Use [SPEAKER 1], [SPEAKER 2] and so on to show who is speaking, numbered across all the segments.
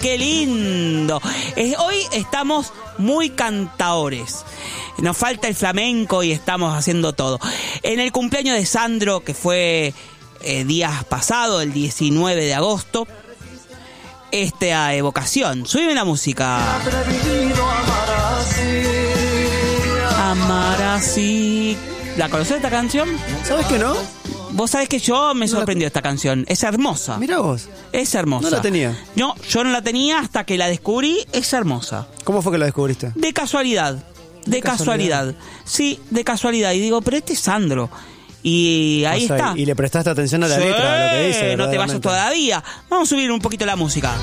[SPEAKER 1] qué lindo! Hoy estamos muy cantaores. Nos falta el flamenco y estamos haciendo todo. En el cumpleaños de Sandro, que fue días pasados, el 19 de agosto, esta evocación. Súbeme la música. Amar así. ¿La conocés esta canción?
[SPEAKER 2] ¿Sabes que no?
[SPEAKER 1] Vos sabés que yo me sorprendió esta canción. Es hermosa.
[SPEAKER 2] Mirá vos.
[SPEAKER 1] Es hermosa.
[SPEAKER 2] No la tenía.
[SPEAKER 1] No, yo no la tenía hasta que la descubrí. Es hermosa.
[SPEAKER 2] ¿Cómo fue que la descubriste?
[SPEAKER 1] De casualidad. De casualidad. Sí, de casualidad. Y digo, pero este es Sandro. Y ahí está.
[SPEAKER 2] Y le prestaste atención a la letra, a lo que dice.
[SPEAKER 1] No te vayas todavía. Vamos a subir un poquito la música.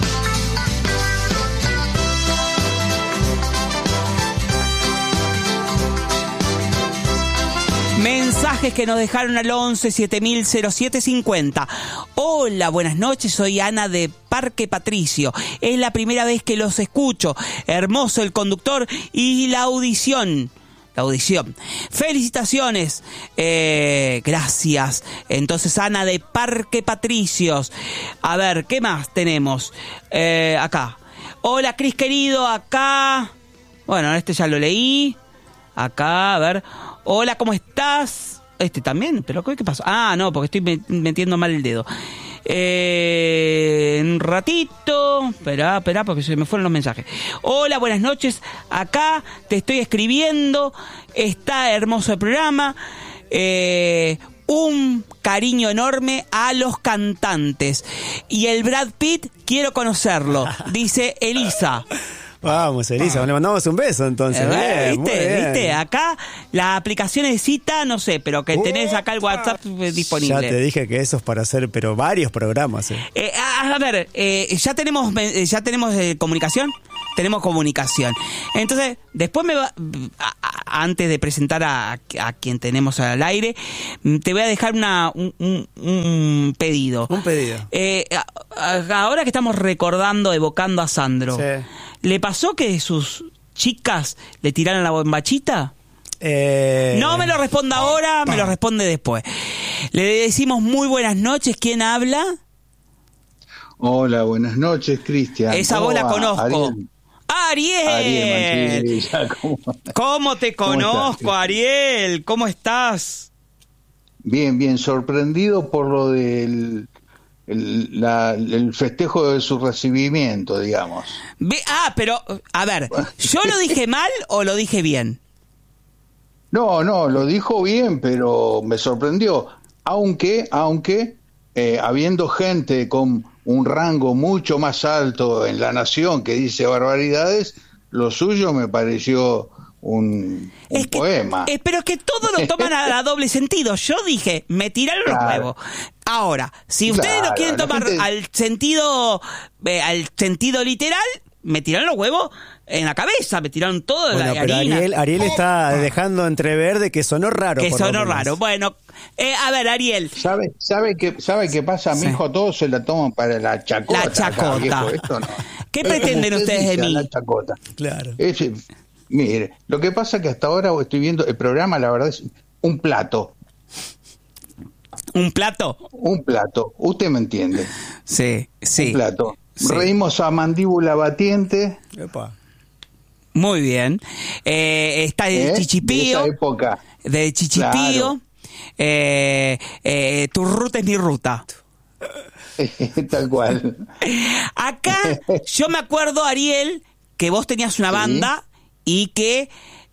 [SPEAKER 1] Mensajes que nos dejaron al 11 7000 0750. Hola, buenas noches, soy Ana de Parque Patricio. Es la primera vez que los escucho. Hermoso el conductor y la audición. Felicitaciones. Gracias. Entonces, Ana de Parque Patricios. A ver, ¿qué más tenemos? Acá. Hola, Cris querido, acá. Bueno, este ya lo leí. Acá, a ver. Hola, ¿cómo estás? Este también, pero ¿qué pasó? Ah, no, porque estoy metiendo mal el dedo. Un ratito. Esperá, porque se me fueron los mensajes. Hola, buenas noches. Acá te estoy escribiendo. Está hermoso el programa. Un cariño enorme a los cantantes. Y el Brad Pitt, quiero conocerlo, dice Elisa.
[SPEAKER 2] Vamos, Elisa, le mandamos un beso entonces.
[SPEAKER 1] ¿Viste? Acá la aplicación de cita, no sé, pero que tenés acá el WhatsApp disponible.
[SPEAKER 2] Ya te dije que eso es para hacer, pero varios programas.
[SPEAKER 1] A ver, ya tenemos comunicación. Tenemos comunicación. Entonces, después antes de presentar a quien tenemos al aire, te voy a dejar un pedido.
[SPEAKER 2] Un pedido.
[SPEAKER 1] Ahora que estamos evocando a Sandro, sí. ¿Le pasó que sus chicas le tiraron la bombachita? No me lo responda ahora, me lo responde después. Le decimos muy buenas noches. ¿Quién habla?
[SPEAKER 3] Hola, buenas noches, Cristian.
[SPEAKER 1] Esa voz la conozco.
[SPEAKER 3] Ariel.
[SPEAKER 1] ¿Cómo te conozco, Ariel? ¿Cómo estás?
[SPEAKER 3] Bien, sorprendido por lo del el festejo de su recibimiento, digamos.
[SPEAKER 1] Pero, a ver, ¿yo lo dije mal o lo dije bien?
[SPEAKER 3] No, lo dijo bien, pero me sorprendió. Aunque habiendo gente con un rango mucho más alto en la nación que dice barbaridades, lo suyo me pareció un poema.
[SPEAKER 1] Pero es que todo lo toman a doble sentido. Yo dije, me tiraron los huevos. Ahora, si ustedes lo quieren tomar al sentido literal, me tiraron los huevos en la cabeza, me tiraron todo la harina.
[SPEAKER 2] Ariel está dejando entrever de que sonó raro.
[SPEAKER 1] Bueno, a ver, Ariel.
[SPEAKER 3] ¿Sabe qué pasa? Mi hijo todos se la toman para la chacota.
[SPEAKER 1] La chacota.
[SPEAKER 3] Viejo, esto no.
[SPEAKER 1] ¿Qué pretenden ustedes de mí?
[SPEAKER 3] La chacota.
[SPEAKER 2] Claro.
[SPEAKER 3] Mire, lo que pasa es que hasta ahora estoy viendo el programa, la verdad es un plato.
[SPEAKER 1] ¿Un plato?
[SPEAKER 3] Un plato, usted me entiende.
[SPEAKER 1] Sí.
[SPEAKER 3] Un plato.
[SPEAKER 1] Sí.
[SPEAKER 3] Reímos a mandíbula batiente.
[SPEAKER 2] Epa.
[SPEAKER 1] Muy bien. Está el chichipío.
[SPEAKER 3] De esa época.
[SPEAKER 1] De chichipío.
[SPEAKER 3] Claro.
[SPEAKER 1] Tu ruta es mi ruta.
[SPEAKER 3] Tal cual.
[SPEAKER 1] Acá yo me acuerdo, Ariel, que vos tenías una banda y que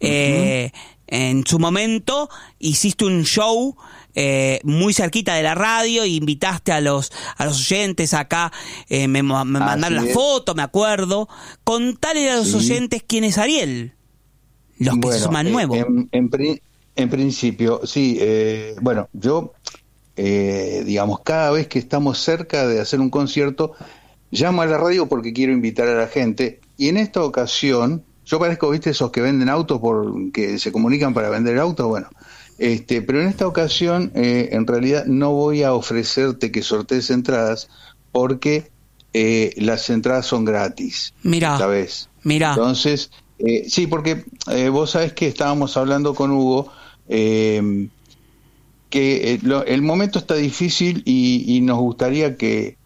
[SPEAKER 1] en su momento hiciste un show muy cerquita de la radio e invitaste a los oyentes acá, me mandaron la foto, me acuerdo. Contale a los oyentes quién es Ariel, los que se suman nuevos.
[SPEAKER 3] En principio, sí, yo, digamos, cada vez que estamos cerca de hacer un concierto, llamo a la radio porque quiero invitar a la gente, y en esta ocasión, yo parezco, ¿viste? Esos que venden autos que se comunican para vender el auto, bueno. Pero en esta ocasión, en realidad no voy a ofrecerte que sortees entradas porque las entradas son gratis.
[SPEAKER 1] Mirá.
[SPEAKER 3] ¿Sabes?
[SPEAKER 1] Mirá.
[SPEAKER 3] Entonces, sí, porque vos sabés que estábamos hablando con Hugo que el momento está difícil y nos gustaría que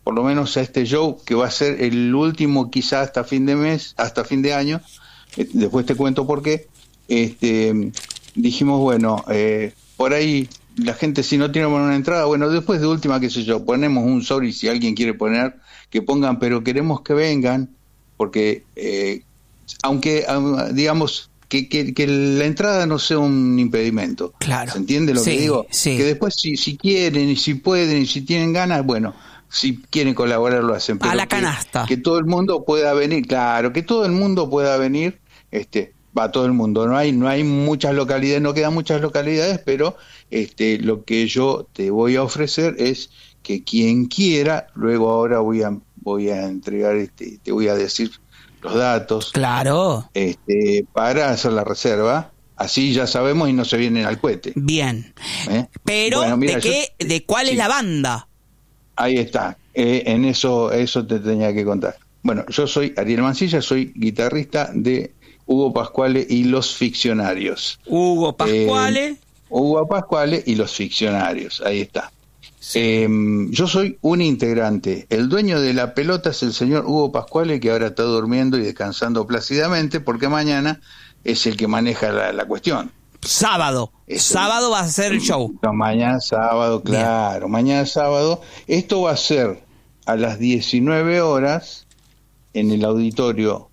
[SPEAKER 3] por lo menos a este show, que va a ser el último quizá hasta fin de mes, hasta fin de año, después te cuento por qué, dijimos, bueno, por ahí la gente si no tiene una entrada, bueno, después de última, qué sé yo, ponemos un sobre y si alguien quiere poner, que pongan, pero queremos que vengan, porque aunque, digamos, que la entrada no sea un impedimento.
[SPEAKER 1] Claro.
[SPEAKER 3] ¿Se entiende lo que digo?
[SPEAKER 1] Sí.
[SPEAKER 3] Que después si quieren y si pueden y si tienen ganas, bueno, si quieren colaborar lo hacen. Pero
[SPEAKER 1] a la canasta.
[SPEAKER 3] Que todo el mundo pueda venir, claro, que todo el mundo pueda venir, va todo el mundo. No hay muchas localidades, no quedan muchas localidades, pero lo que yo te voy a ofrecer es que quien quiera, luego ahora voy a entregar, te voy a decir los datos.
[SPEAKER 1] Claro.
[SPEAKER 3] Para hacer la reserva, así ya sabemos y no se vienen al cohete.
[SPEAKER 1] Bien. Pero, bueno, mira, ¿de cuál es la banda?
[SPEAKER 3] Ahí está. En eso te tenía que contar. Bueno, yo soy Ariel Mancilla, soy guitarrista de Hugo Pascuale y Los Ficcionarios.
[SPEAKER 1] Hugo Pascuale
[SPEAKER 3] y Los Ficcionarios, ahí está. Sí. Yo soy un integrante. El dueño de la pelota es el señor Hugo Pascuale, que ahora está durmiendo y descansando plácidamente, porque mañana es el que maneja la cuestión.
[SPEAKER 1] Sábado va a ser el show.
[SPEAKER 3] No, mañana sábado, claro. Bien. Mañana sábado. Esto va a ser a las 19 horas en el auditorio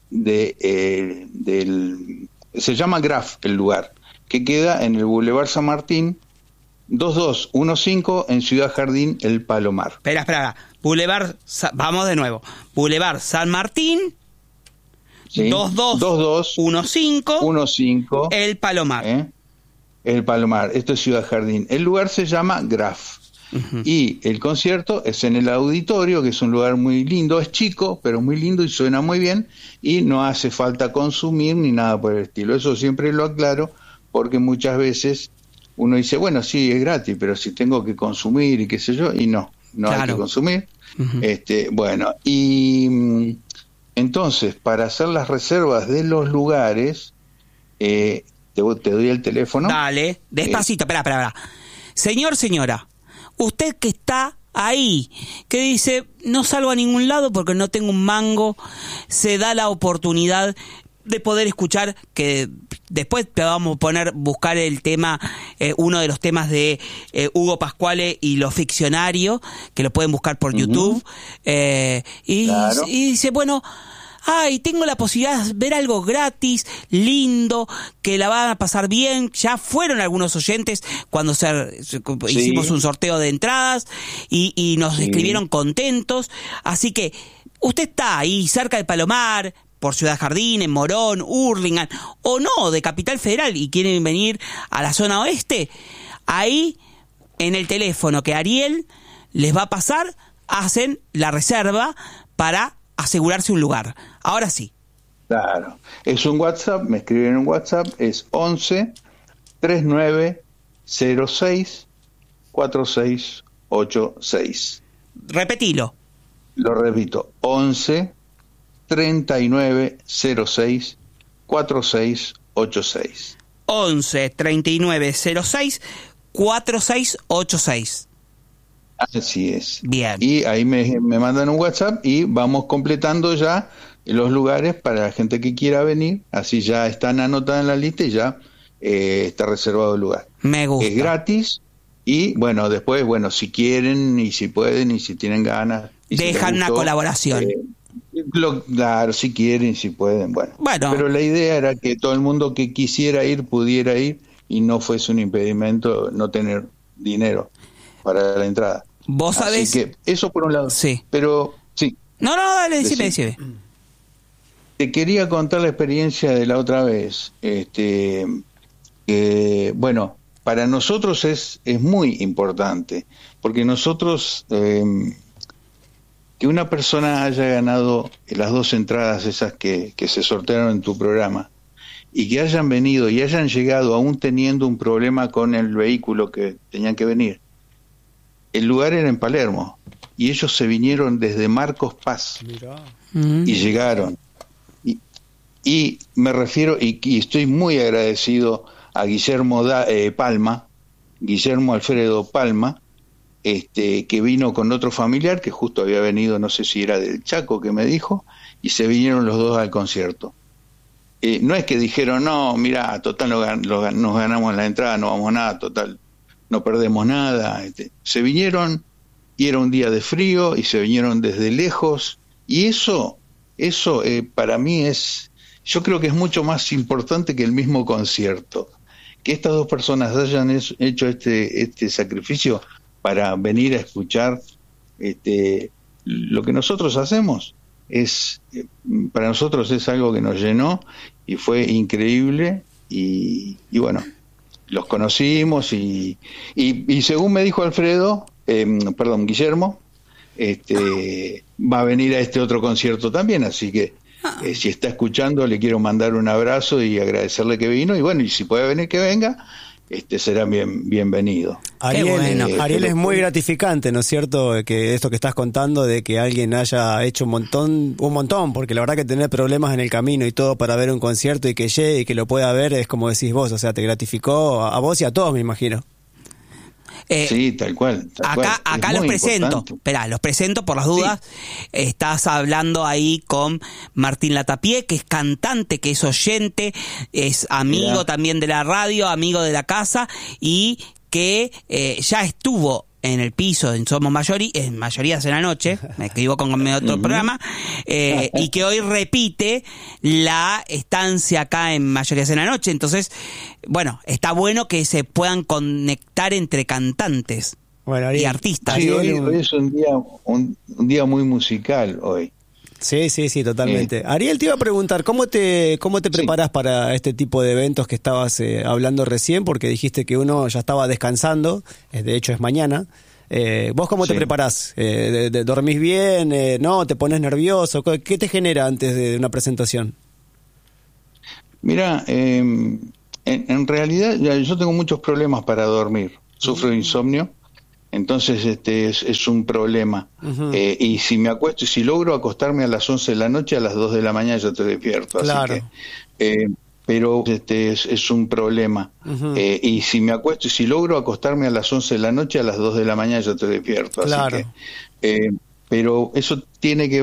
[SPEAKER 3] se llama Graf el lugar, que queda en el Boulevard San Martín 2215 en Ciudad Jardín, El Palomar.
[SPEAKER 1] Espera. Vamos de nuevo. Boulevard San Martín, sí, 2215 El Palomar.
[SPEAKER 3] El Palomar, esto es Ciudad Jardín. El lugar se llama Graf. Uh-huh. Y el concierto es en el auditorio, que es un lugar muy lindo, es chico, pero muy lindo y suena muy bien, y no hace falta consumir ni nada por el estilo. Eso siempre lo aclaro, porque muchas veces uno dice, bueno, sí, es gratis, pero si tengo que consumir y qué sé yo, y no claro. Hay que consumir. Uh-huh. Bueno, y entonces, para hacer las reservas de los lugares, te doy el teléfono.
[SPEAKER 1] Dale, despacito, espera. Señora, usted que está ahí, que dice, no salgo a ningún lado porque no tengo un mango, se da la oportunidad de poder escuchar, que después te vamos a buscar el tema, uno de los temas de Hugo Pascuale y Los Ficcionarios, que lo pueden buscar por YouTube, y dice, bueno, tengo la posibilidad de ver algo gratis, lindo, que la van a pasar bien. Ya fueron algunos oyentes cuando hicimos un sorteo de entradas y nos escribieron contentos. Así que usted está ahí cerca del Palomar, por Ciudad Jardín, en Morón, Hurlingham, o no, de Capital Federal, y quieren venir a la zona oeste, ahí en el teléfono que Ariel les va a pasar, hacen la reserva para asegurarse un lugar. Ahora sí.
[SPEAKER 3] Claro. Es un WhatsApp, me escriben en un WhatsApp, es 11 39 06 4686.
[SPEAKER 1] Repetilo.
[SPEAKER 3] Lo repito, 11 39 06 4686.
[SPEAKER 1] 11 39 06 4686.
[SPEAKER 3] Así es.
[SPEAKER 1] Bien.
[SPEAKER 3] Y ahí me mandan un WhatsApp y vamos completando ya los lugares para la gente que quiera venir. Así ya están anotadas en la lista y ya está reservado el lugar.
[SPEAKER 1] Me gusta.
[SPEAKER 3] Es gratis y bueno, después, bueno, si quieren y si pueden y si tienen ganas. Y
[SPEAKER 1] dejan
[SPEAKER 3] si
[SPEAKER 1] una colaboración.
[SPEAKER 3] Claro, si quieren y si pueden. Bueno. Pero la idea era que todo el mundo que quisiera ir pudiera ir y no fuese un impedimento no tener dinero para la entrada.
[SPEAKER 1] Vos sabés.
[SPEAKER 3] Así que eso por un lado.
[SPEAKER 1] Sí.
[SPEAKER 3] Pero sí.
[SPEAKER 1] No, dale, decime.
[SPEAKER 3] Te quería contar la experiencia de la otra vez. Bueno, para nosotros es muy importante, porque nosotros que una persona haya ganado las 2 entradas esas que se sortearon en tu programa y que hayan venido y hayan llegado aún teniendo un problema con el vehículo que tenían que venir. El lugar era en Palermo y ellos se vinieron desde Marcos Paz. Y llegaron. Y me refiero, y estoy muy agradecido a Guillermo Guillermo Alfredo Palma, que vino con otro familiar que justo había venido, no sé si era del Chaco que me dijo, y se vinieron los dos al concierto. No es que dijeron, no, mira, total nos ganamos la entrada, no vamos a nada, total, no perdemos nada. Se vinieron y era un día de frío y se vinieron desde lejos, y eso para mí yo creo que es mucho más importante que el mismo concierto. Que estas dos personas hayan hecho este sacrificio para venir a escuchar lo que nosotros hacemos, para nosotros es algo que nos llenó y fue increíble, y bueno, los conocimos y según me dijo Guillermo, va a venir a este otro concierto también, así que si está escuchando le quiero mandar un abrazo y agradecerle que vino, y bueno, y si puede venir que venga, será bienvenido.
[SPEAKER 2] Ariel, es muy gratificante, ¿no es cierto? Que esto que estás contando de que alguien haya hecho un montón, porque la verdad que tener problemas en el camino y todo para ver un concierto y que llegue y que lo pueda ver es como decís vos, o sea, te gratificó a vos y a todos, me imagino.
[SPEAKER 3] Sí, tal cual.
[SPEAKER 1] Acá los presento. Esperá, los presento por las dudas. Sí. Estás hablando ahí con Martín Latapié, que es cantante, que es oyente, es amigo también de la radio, amigo de la casa, y que ya estuvo en el piso en Somos Mayorías en la Noche, me equivoco con otro programa, y que hoy repite la estancia acá en Mayorías en la Noche. Entonces, bueno, está bueno que se puedan conectar entre cantantes y artistas.
[SPEAKER 3] Sí, hoy es un día muy musical hoy.
[SPEAKER 2] Sí, totalmente. Ariel, te iba a preguntar, ¿cómo te preparás para este tipo de eventos que estabas hablando recién? Porque dijiste que uno ya estaba descansando, de hecho es mañana. ¿Vos cómo te preparás? ¿Dormís bien? ¿No? ¿Te pones nervioso? ¿Qué te genera antes de una presentación?
[SPEAKER 3] Mira, en realidad yo tengo muchos problemas para dormir. Sufro de insomnio. Entonces es un problema. Uh-huh. Y si me acuesto, y si logro acostarme a las 11 de la noche, a las 2 de la mañana ya estoy despierto.
[SPEAKER 2] Claro.
[SPEAKER 3] Así que, pero es un problema. Uh-huh. Y si me acuesto, y si logro acostarme a las 11 de la noche, a las 2 de la mañana ya estoy despierto.
[SPEAKER 2] Claro.
[SPEAKER 3] Así que, pero eso tiene que